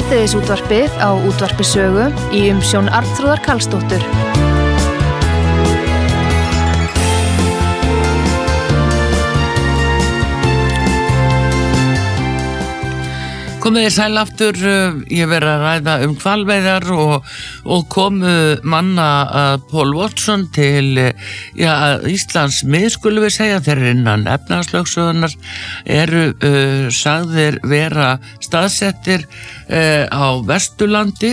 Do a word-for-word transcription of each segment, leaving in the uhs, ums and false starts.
Hádegisútvarpið á Útvarpi Sögu í umsjón Arnþrúðar Karlsdóttur. Komið þið sæl aftur, ég verið að ræða um hvalveiðar og, og komu manna uh, Paul Watson til ja, Íslands mið, skulum við segja, þeir innan efnahagslögsögunnar eru uh, sagðir vera staðsettir uh, á Vesturlandi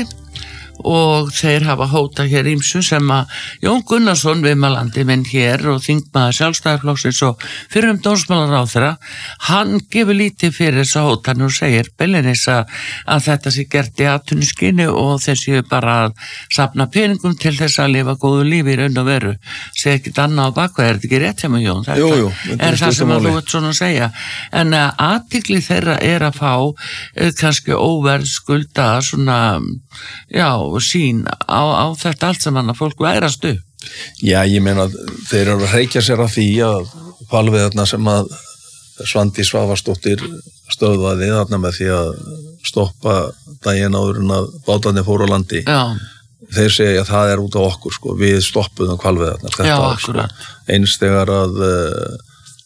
og þeir hafa hótað hér ýmsu sem að Jón Gunnarsson viðmælandi minn hér og þingmaður Sjálfstæðisflokksins og fyrrum dómsmálaráðherra, hann gefur lítið fyrir þessa hótanir og segir beinlínis að, að þetta sé gert í atvinnuskyni og þessi bara að safna peningum til þess að lifa góðu lífi í raun og veru. Segir ekkert annað á bakvað, er þetta ekki rétt hjá mig, Jón? Þetta jú, jú, er það sem að þú ert svona að segja. En uh, athygli þeirra er að fá uh, kannski óverðskulda svona, já, sín á, á þetta allt sem hann að fólk værast upp. Já, ég meina þeir eru að hreykja sér að því að hvalveiðarnar sem að Svandís Svavarsdóttir stöðvaði þarna með því að stoppa daginn áður en að bátarnir fóru á landi. Já. Þeir segja að það er út á okkur, sko. Við stoppuðum hvalveiðarnar þetta ár, sko. Eins þegar að uh,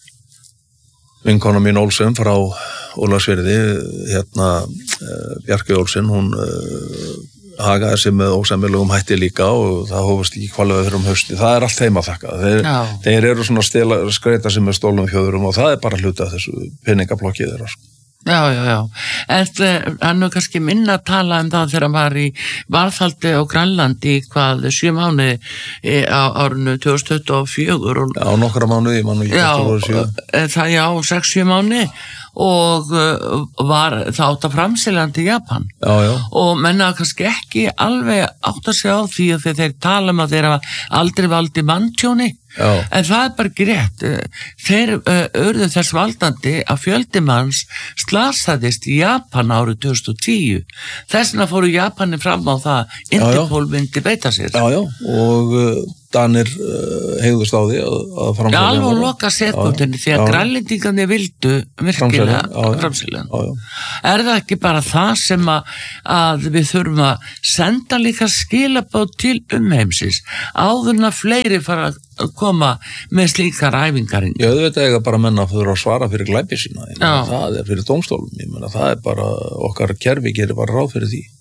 vinkona mín Olsen frá Ólafsfirði, hérna uh, Bjarkey Olsen, hún uh, hagaði sig með ósæmilegum hætti líka og það hófust ekki hvalveiðar fyrir um hausti. Það er allt heima þakka. Þeir, þeir eru svona stela, skreita sig með stólum fjöðurum og það er bara hluti af þessu peningablokkið þeirra. Já, já, já. En hann er kannski minna að tala um það þegar hann var í varðhaldi á Grænlandi í hvað sjö mánuði á árinu tvö þúsund tuttugu og fjögur. Og, já, nokkra mánuði, ég man ekki já, það, já, sex sjö mánuði og var það átt að framselja til Japan. Já, já. Og menna kannski ekki alveg átt að segja á því að þeir tala um að þeir hafa aldrei valdi manntjóni. Já. En það er bara ekki rétt. Þeir uh, urðu þess valdandi að fjöldi manns slasaðist í Japan árið tvö þúsund og tíu. Þess vegna fóru Japani fram á það Interpol myndi beita sér. Já, já, og uh, Danir uh, hegðust á því að, að framselja. Já, alveg að loka sekundinni því að grænlendingarnir vildu virkilega framselja. Er það ekki bara það sem að, að við þurfum að senda líka skilabóð til umheimsins áður en að fleiri fara að koma með slíkar æfingarinn? Já, þú veit eiga bara menna að þurfa að svara fyrir glæpi sína. Það er fyrir dómstólum. Ég meina, það er bara, okkar kerfi gerir bara ráð fyrir því.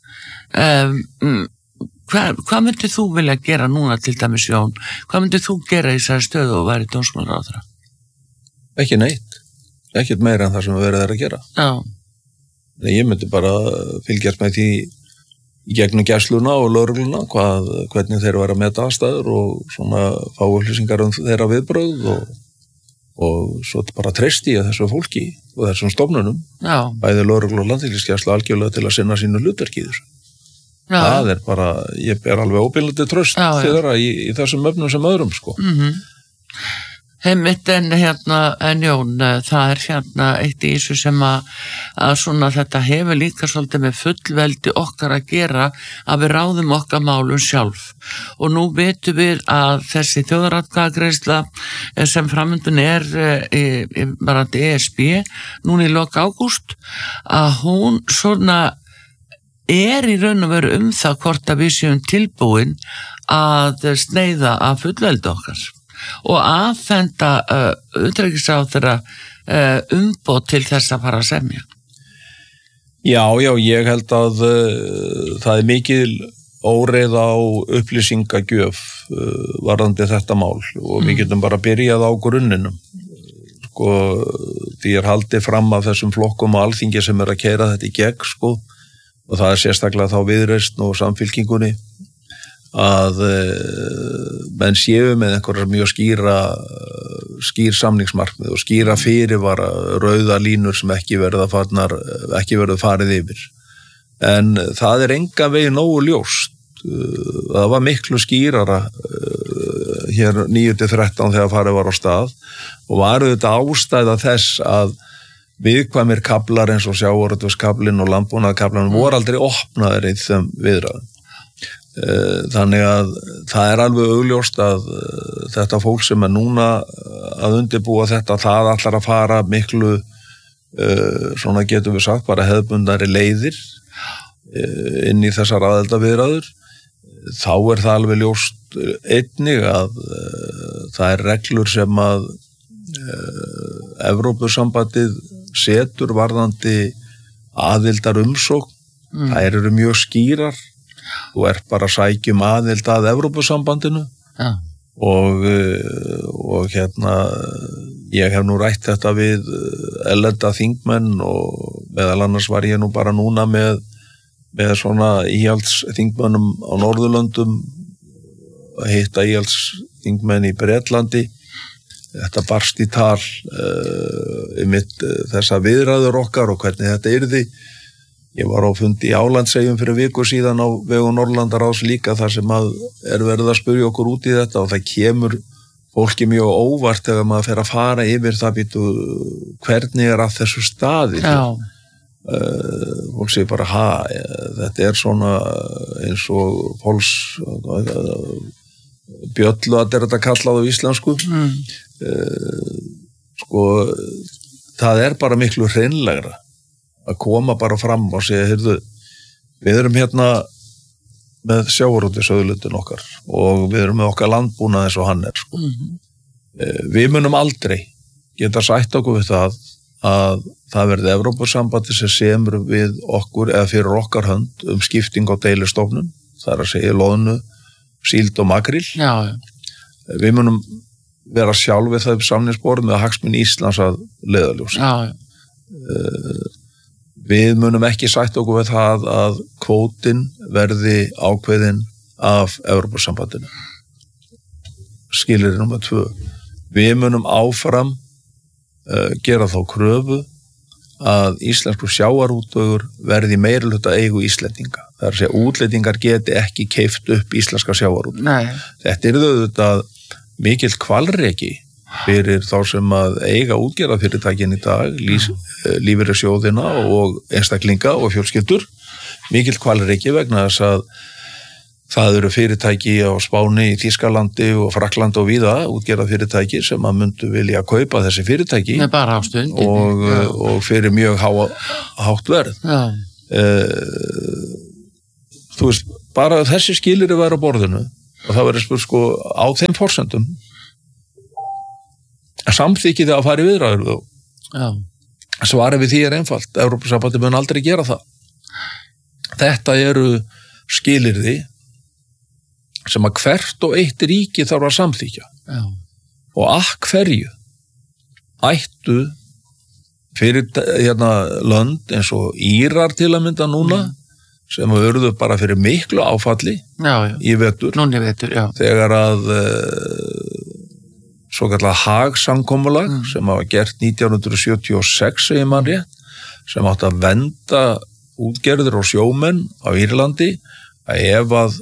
Um, hvað, hvað myndir þú vilja gera núna til dæmis, Jón? Hvað myndir þú gera í þessari stöðu og væri dómsmálaráðherra? Ekki neitt. Ekkert meira en það sem verið er að gera. Já. Nei, ég myndi bara fylgjast með því í gegnum gæsluna og lögregluna hvað, hvernig þeir vera að meta aðstæður og svona fá upplýsingar um þeirra viðbrögð og, og svo bara treysti ég þessu fólki og þessum stofnunum. Já. Bæði lögreglu og landhelgisgæslu algjörlega til að sinna sínu hlutverki í þessu. Já. Það er bara, ég ber alveg óbeinandi traust þeirra í, í þessum öfnum sem öðrum, sko. Mhm. Heimitt en hérna, en Jón, það er hérna eitt í þessu sem að, að svona þetta hefur líka svolítið með fullveldi okkar að gera að við ráðum okkar málum sjálf. Og nú veitum við að þessi þjóðaratkvæðagreiðsla sem framöndun er e, e, bara E S B, núna í lok ágúst, að hún svona er í raun og veru um það hvort að við séum tilbúin að sneiða að fullveldi okkar og aðfenda uh, utanríkisráðherra uh, umboð til þess að fara að semja. Já, já, ég held að uh, það er mikil óreið á upplýsingagjöf uh, varðandi þetta mál og mm. við getum bara byrjað á grunninum. Sko, því er haldið fram af þessum flokkum og alþingi sem er að keyra þetta í gegn, sko, og það er sérstaklega þá Viðreisn og Samfylkingunni að menn séu með einhverjar mjög skýra skýr samningsmarkmið og skýra fyrirvara rauða línur sem ekki verða farnar, ekki verða farið yfir. En það er engan veginn nógu ljóst. Það var miklu skýrara hér níu til þrettán þegar farið var á stað og var þetta ástæða þess að viðkvæmir kaflar eins og sjávarútvegskablinn og landbúnaðarkaflarnir voru aldrei opnaðir í þeim viðræðum. Þannig að það er alveg augljóst að þetta fólk sem er núna að undirbúa þetta, það ætlar að fara miklu, svona getum við sagt, bara hefðbundnari leiðir inn í þessar aðildarviðræður, þá er það alveg ljóst einnig að uh, það er reglur sem að uh, Evrópusambandið setur varðandi aðildar umsókn, mm. þær eru mjög skýrar, þú ert bara að sækja um aðild að Evrópusambandinu ja. og, uh, og hérna ég hef nú rætt þetta við erlenda þingmenn og meðal annars var ég nú bara núna með með svona íhaldsþingmönnum á Norðurlöndum að hitta íhaldsþingmenn í Bretlandi. Þetta barst í tal uh, um mitt uh, þessa viðræður okkar og hvernig þetta yrði. Ég var á fundi í Álandseyjum fyrir viku síðan á vegum Norðurlandaráðs líka þar sem að er verið að spyrja okkur út í þetta og það kemur fólki mjög óvart þegar maður fer að fara yfir það býtu hvernig er að þessu staði. Já. Uh, fólk segir bara ha, þetta er svona eins og fólks uh, bjöllu að þetta kallað á íslensku mm. uh, sko það er bara miklu hreinlegra að koma bara fram og segja, heyrðu, við erum hérna með sjávarútvegsauðlundin okkar og við erum með okkar landbúnað eins og hann er sko. mm. uh, við munum aldrei geta sætt okkur við það að það verði Evrópusambandi sem semur við okkur eða fyrir okkar hönd um skipting á deilistofnum, það er að segja loðnu, síld og makríl. Já, já. Við munum vera sjálf við það samningsborð með hagsmuni Íslands að leiðarljósi. Já, já. Við munum ekki sætt okkur við það að kvótin verði ákveðin af Evrópusambandinu. Skilyrði númer tvö. Við munum áfram Uh, gera þá kröfu að íslensku sjávarútvegur verði meirihluta eigu Íslendinga. Það er að segja útlendingar geti ekki keypt upp íslenska sjávarútveg. Nei. Þetta er auðvitað mikill hvalreki fyrir þá sem að eiga útgerðarfyrirtækin í dag, lís, lífeyrissjóðina og einstaklinga og fjölskyldur. Mikill hvalreki vegna þess að það eru fyrirtæki á Spáni, í Þýskalandi og Frakklandi og víða útgerða fyrirtæki sem að myndu vilja kaupa þessi fyrirtæki Nei, bara á stundinni, og, og fyrir mjög há, hátt verð. Uh, þú veist, bara þessi skilyrði væri á borðinu og það verður spurt sko á þeim forsendum samþykkið að fara í viðræður og svarið við því er einfalt. Evrópusambandið mun aldrei gera það. Þetta eru skilyrði sem að hvert og eitt ríki þarf að samþykja. Já. Og að hverju ættu fyrir hérna lönd eins og Írar til að mynda núna mm. sem að verðu bara fyrir miklu áfalli já, já. í vetur, Núni vetur já. þegar að uh, svo kallað Haag-samkomulag mm. sem hafa gert nítján hundruð sjötíu og sex segir mann rétt, sem átti að venda útgerðir og sjómenn á Írlandi að ef að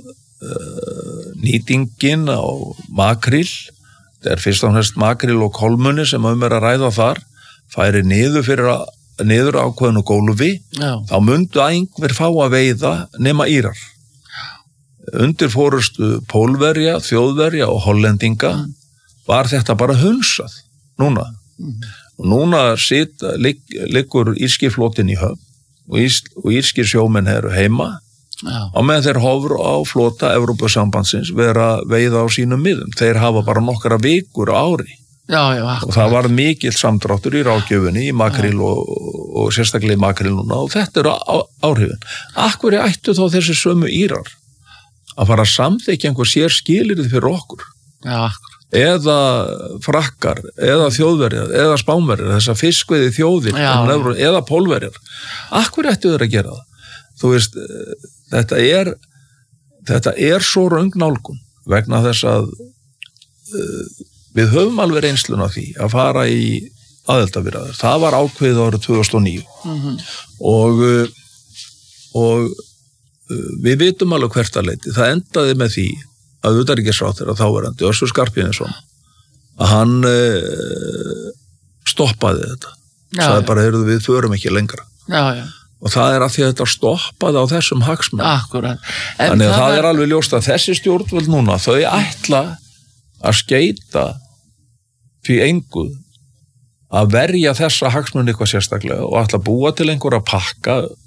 nýtingin á makríl, það er fyrst og fremst makríl og kolmunni sem um er að ræða þar, færi niður fyrir að, niður ákveðinu gólfi, Já. þá myndu einhver fá að veiða nema Írar. Undir fórustu Pólverja, Þjóðverja og Hollendinga mm. var þetta bara hunsað núna. Mm. Og núna sit, lig, liggur írski flotinn í höfn og, ís, og írski sjómenn eru heima Já. á meðan þeir hófur á flota Evrópusambandsins vera veiða á sínum miðum. Þeir hafa bara nokkra vikur á ári já, já, og það var mikill samdráttur í ráðgjöfunni í makril og, og sérstaklega í makril núna og þetta eru á, áhrifin. Akkur er ættu þá þessi sömu Írar að fara að samþykja einhver sér skilyrði fyrir okkur já, eða frakkar eða þjóðverjar eða spánverjar, þessa fiskveiði þjóðir Já. eða pólverjar. Akkur ættu þeir að gera það? Þú veist, þetta er þetta er svo röng nálgun vegna þess að uh, við höfum alveg reynsluna því að fara í aðildarviðræður. Það var ákveðið árið tvö þúsund og níu mm-hmm. og uh, og uh, við vitum alveg hvert að leiti. Það endaði með því að utanríkisráðherra þáverandi Össur Skarphéðinsson að hann uh, stoppaði þetta. Það er bara, heyrðu, við förum ekki lengra. Já, já. Og það er að því að þetta stoppaði á þessum hagsmunum. Akkurat. En Þannig að það, það var... er alveg ljóst að þessi stjórnvöld núna, þau ætla að skeita því engu að verja þessa hagsmunum eitthvað sérstaklega og ætla að búa til einhverja pakka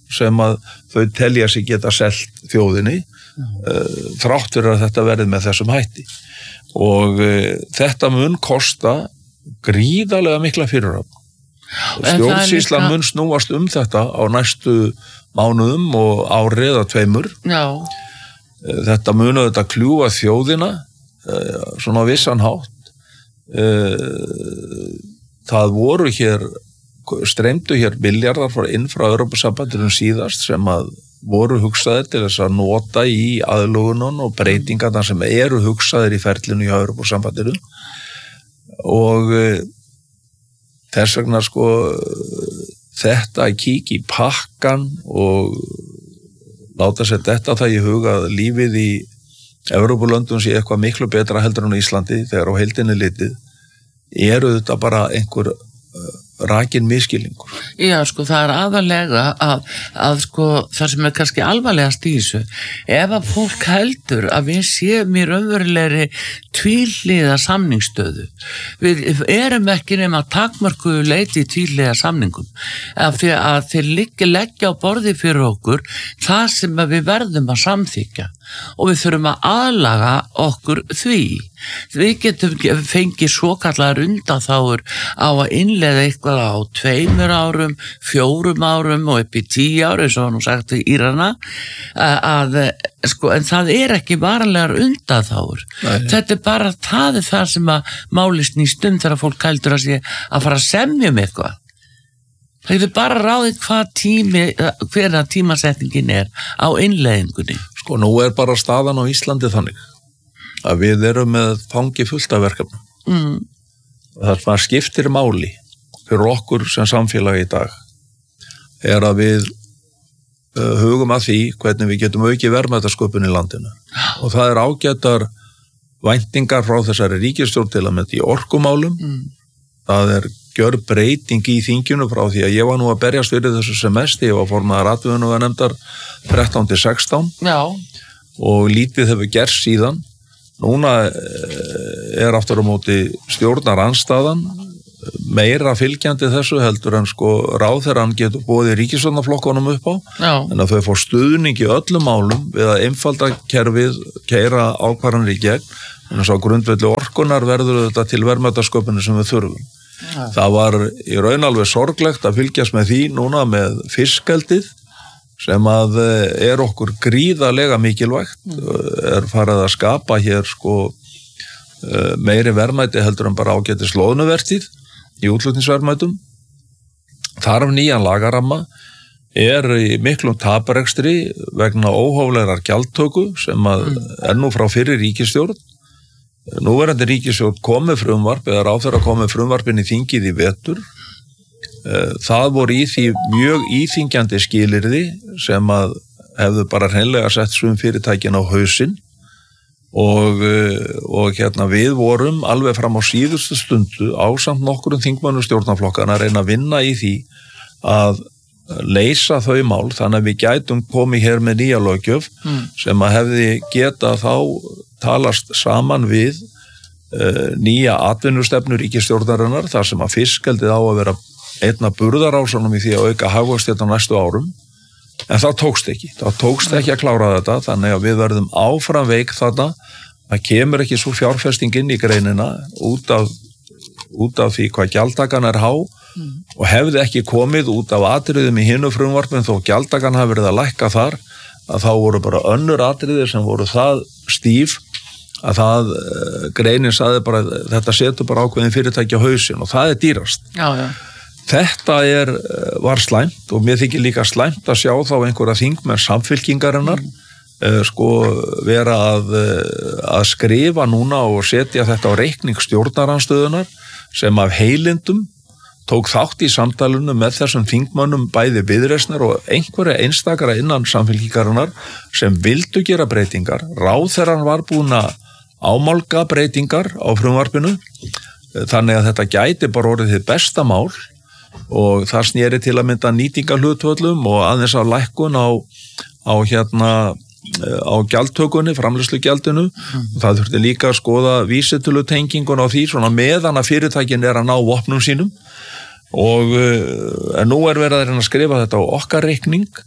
sem að þau telja sig geta selt þjóðinni uh, þrátt fyrir að þetta verði með þessum hætti og uh, þetta mun kosta gríðarlega mikla fyrirhöfn. Stjórnsýslan líka... mun snúast um þetta á næstu mánuðum og ári eða tveimur. Já. Þetta mun auðvitað kljúfa þjóðina uh, svona á vissan hátt. Það voru hér streymdu hér milljarðar frá inn frá Evrópusambandinu síðast sem að voru hugsaðir til þess að nota í aðlögunum og breytingarnar sem eru hugsaðir í ferlinu í Evrópusambandinu og þess vegna sko þetta að kíkja í pakkan og láta sér þetta það í huga að lífið í Evrópulöndum sé eitthvað miklu betra heldur en á Íslandi þegar á heildinni litið eru þetta bara einhver rakin miskilningur. Já, sko, það er aðalega að, að sko, það sem er kannski alvarlegast í þessu, ef að fólk heldur að við séum í raunverulegri tvíhliða samningsstöðu. Við erum ekki nema takmörkuðu leiti í tvíhliða samningum, af því að þeir liggja, leggja á borði fyrir okkur það sem við verðum að samþykja og við þurfum að aðlaga okkur því. Við getum fengið svokallar undanþágur á að innleiða eitthvað á tveimur árum, fjórum árum og upp í tíu árum, eins og nú sagt í Írana, að, sko, en það er ekki varanlegar undanþágur. Þetta er bara það er það sem að máli snýst um þegar fólk heldur að sé að fara að semja um eitthvað. Það er bara ráðið hvað tími, hvernig tímasetningin er á innleiðingunni. Sko, nú er bara staðan á Íslandi þannig að við erum með fangi fullt af verkefnum. Mm. Það sem skiptir máli fyrir okkur sem samfélagi í dag er að við uh, hugum að því hvernig við getum aukið verðmætasköpun í landinu. Og það er ágætar væntingar frá þessari ríkisstjórn til að með í orkumálum. Mm. Það er gjör breyting í þinginu frá því að ég var nú að berjast fyrir þessu semestri, ég var formaður atvinnuveganefndar þrettán til sextán. Já. Og lítið hefur gerst síðan. Núna er aftur á móti stjórnarandstaðan meira fylgjandi þessu heldur en sko ráðherrann getur boðið ríkisstjórnarflokkunum upp á. Já. En að þau fá stuðning í öllum málum við að einfalda kerfið, keyra ákvarðanir í gegn, en þess að grundvelli orkunar verður þetta til verðmætasköpunni sem við þurfum. Ja. Það var í raun alveg sorglegt að fylgjast með því núna með fiskeldið sem að er okkur gríðarlega mikilvægt, mm. er farið að skapa hér sko meiri verðmæti heldur en bara ágætis loðnuvertíð í útflutningsverðmætum. Þarf nýjan lagaramma, er í miklum taparekstri vegna óhóflegrar gjaldtöku sem að mm. er nú frá fyrri ríkisstjórn. Núverandi ríkisstjórn komið frumvarp eða ráðherra komið frumvarpin í þingið í vetur. Það voru í því mjög íþyngjandi skilyrði sem að hefðu bara hreinlega sett sum fyrirtækin á hausinn og, og hérna við vorum alveg fram á síðustu stundu ásamt nokkurum þingmönnum stjórnarflokkana að reyna að vinna í því að leysa þau mál þannig að við gætum komið hér með nýja löggjöf mm. sem að hefði geta þá talast saman við uh, nýja atvinnustefnu ríkisstjórnarinnar þar sem að fiskeldið á að vera einna burðarásanum í því að auka hagvöxt þetta næstu árum, en það tókst ekki það tókst ekki að klára þetta þannig að við verðum áfram veik þarna það kemur ekki svo fjárfesting inn í greinina út af, út af því hvað gjaldtakan er há mm. og hefði ekki komið út af atriðum í hinu frumvarpin þó gjaldtakan hafi verið að lækka þar að þá voru bara önnur atriðir sem voru það stíf að það uh, greinin saði bara þetta setur bara ákveðin fyrirtæki á hausinn og það er dýrast. Já, já. Þetta er, var slæmt og mér þykir líka slæmt að sjá þá einhverja þingmenn samfylkingarinnar mm. uh, sko vera að, að skrifa núna og setja þetta á reikning stjórnarandstöðunar sem af heilindum tók þátt í samtalinu með þessum þingmönnum bæði viðreisnar og einhverja einstakara innan samfylkingarinnar sem vildu gera breytingar. Ráðherrann var búin að ámálga breytingar á frumvarpinu þannig að þetta gæti bara orðið þið besta mál og það sneri til að mynda nýtingarhlutvöllum og aðeins á lækkun á, á hérna á gjaldtökunni, framleiðslugjaldinu mm. það þurfti líka að skoða vísitölutengingun á því svona meðan að fyrirtækin er að ná vopnum sínum og en nú er verið að reyna að skrifa þetta á okkar reikning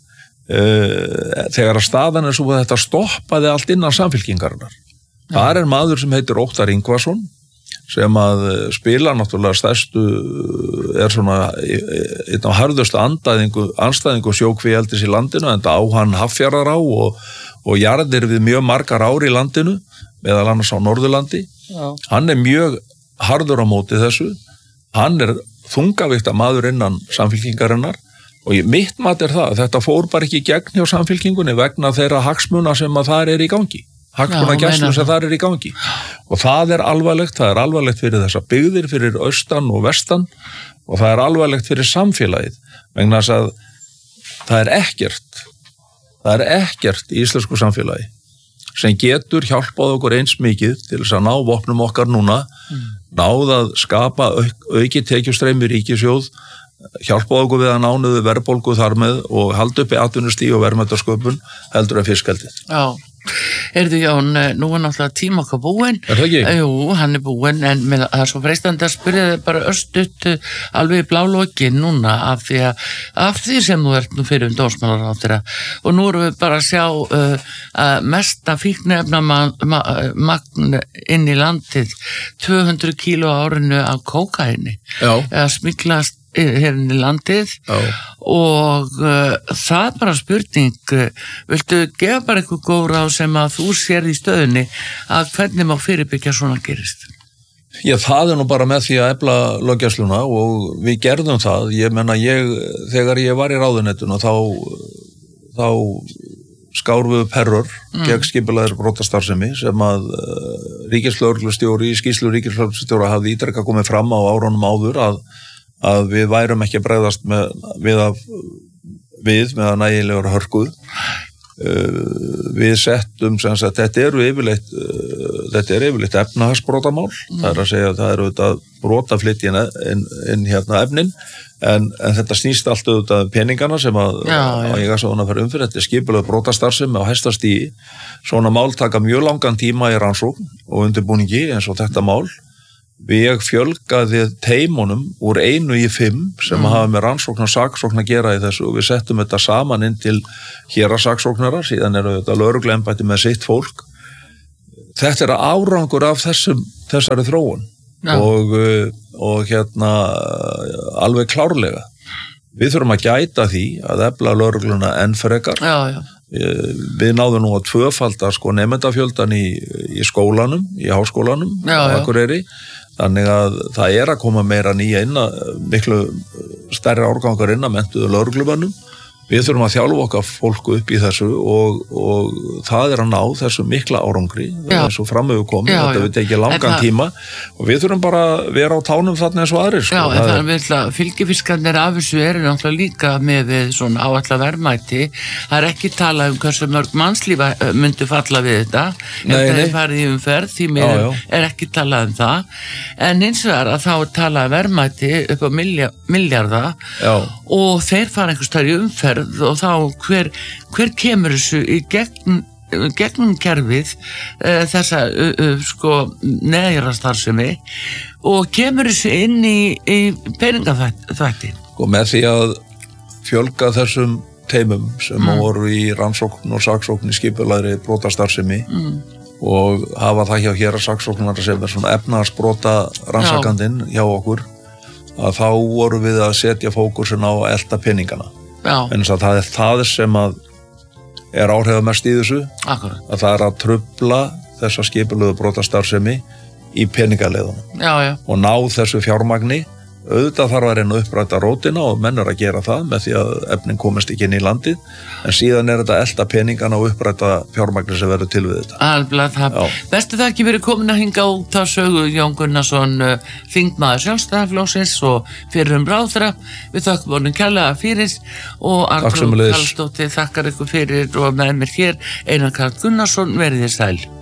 uh, þegar að staðan er svo að þetta stoppaði allt innan samfylkingarinnar. Það er maður sem heitir Óttar Ingvarsson sem að spila náttúrulega stærstu, er svona einn á harðustu andstæðingu, andstæðingu sjókvíeldis í landinu, en það á hann Haffjarðará og, og jarðir við mjög margar ár í landinu, meðal annars á Norðurlandi. Já. Hann er mjög harður á móti þessu, hann er þungavíkta maður innan samfylkingarinnar og ég, mitt mat er það, þetta fór bara ekki gegn hjá samfylkingunni vegna þeirra hagsmuna sem að það er í gangi. Hagsmuna gæslum sem það er í gangi og það er alvarlegt, það er alvarlegt fyrir þessa byggðir, fyrir austan og vestan og það er alvarlegt fyrir samfélagið vegna þess að það er ekkert það er ekkert í íslensku samfélagi sem getur hjálpað okkur eins mikið til þess að ná vopnum okkar núna mm. náð að skapa auk, auki tekjustreymi ríkissjóð, hjálpað okkur við að nánuðu verðbólgu þar með og halda uppi atvinnustíg og verðmætasköpun heldur en fiskeldið. Já. Heyrðu Jón, nú er náttúrulega tíma okkar búinn. Er það ekki? Jú, hann er búinn, en með, það er svo freistandi að spyrja þig bara östutt alveg í blálókin núna af því, að, af því sem þú ert nú fyrir um dómsmálaráðherra og nú erum við bara að sjá uh, að mesta fíkniefna magn inn í landið tvö hundruð kíló á árinu af kókaini eða smiklast hérna í landið. Já. Og uh, það er bara spurning, uh, viltu gefa bara eitthvað góð ráð sem að þú sér í stöðunni að hvernig má fyrirbyggja svona gerist? Já, það er nú bara með því að efla löggæsluna og við gerðum það. Ég menna, ég, þegar ég var í ráðuneytinu þá, þá skárum við perrur mm. gegn skipulagðri brotastarfsemi sem að uh, ríkislögreglustjóri, í skýrslu ríkislögreglustjóra hafði ítrekka komið fram á árunum áður að að við værum ekki að bregðast með, við, að, við með að nægilegur hörku. Uh, við settum sem sagt, þetta eru yfirleitt uh, þetta er yfirleitt efnahagsbrotamál mm. það er að segja að það eru auðvitað brotaflytjinn inn, inn hérna efnin en, en þetta snýst allt auðvitað peningana sem að, já, já. að ég að svona fyrir umfyrir, þetta er skipulega brotastarfsemi á hæsta stigi. Svona mál taka mjög langan tíma í rannsókn og undirbúningi eins og þetta mál. Við fjölgaði teimunum úr einu í fimm sem mm. hafa með rannsókn og saksókn að gera í þessu og við settum þetta saman inn til héraðssaksóknara, síðan eru þetta lögregluembætti með sitt fólk. Þetta er árangur af þessum, þessari þróun ja. og, og hérna alveg klárlega. Við þurfum að gæta því að efla lögregluna enn frekar. Já, já. Við náðum nú að tvöfalda sko nemendafjöldan í, í skólanum, í háskólanum já, á Akureyri. Þannig að það er að koma meira nýja inn að miklu stærri árgangar inn að menntuðu lögreglumönnum. Við þurfum að þjálfa okkar fólku upp í þessu og, og það er að ná þessu mikla árangri eins og framöfu komið, já, þetta við tekið langan það, tíma og við þurfum bara að vera á tánum þarna eins og aðrir. Sko. Já, en það, það er að fylgifiskarnir af þessu eru náttúrulega líka með svona áætla verðmæti. Það er ekki talað um hversu mörg mannslífa myndi falla við þetta ef það er farið í umferð, því mér já, já. er ekki talað um það. En eins og það að þá er talað verðmæti upp á milljarða og þeir fara einhvers staðar í umferð og þá hver, hver kemur þessu í gegn, gegnum kerfið uh, þessa uh, uh, sko neðjarastarsemi og kemur þessu inn í, í peningaþvætti. Og með því að fjölga þessum teimum sem mm. voru í rannsókn og saksókn í skipulagðri brotastarfsemi mm. og hafa það hjá héraðssaksóknara sem er svona efnahagsbrota rannsakandinn hjá okkur, að þá voru við að setja fókusin á að elta peningana. En það er það sem að er áhrifamest í þessu. Akkurat. Að það er að trufla þessa skipulögu brotastarfsemi í peningaleiðunum og ná þessu fjármagni. Auðvitað þarf að reyna að uppræta rótina og menn er að gera það með því að efnin komist ekki inn í landið, en síðan er þetta að elta peningana og uppræta fjármagni sem verður til við þetta. Alveg það. Bestu það ekki verið komin að hinga út á sögu Jón Gunnarsson, þingmaður Sjálfstæðisflokksins og fyrrum ráðherra. Við þökkum honum kærlega fyrir og Arnþrúður Karlsdóttir þakkar ykkur fyrir og með mér hér Einar Karl Gunnarsson, verið þér sæl.